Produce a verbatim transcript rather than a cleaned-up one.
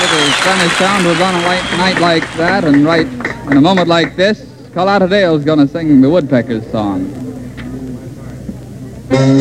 little Spanish sound was on a white night like that, and right in a moment like this, Carlotta Dale's going to sing the Woodpeckers song.